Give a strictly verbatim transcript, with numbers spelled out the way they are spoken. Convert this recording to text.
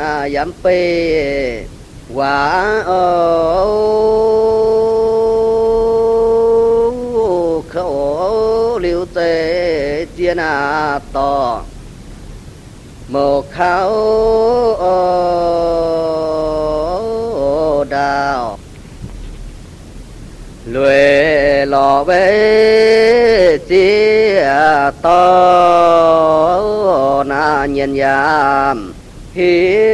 à giảm phê quả khổ liêu tê tiên à to một khảo đào lùi lò bê chia to na nhân yam hi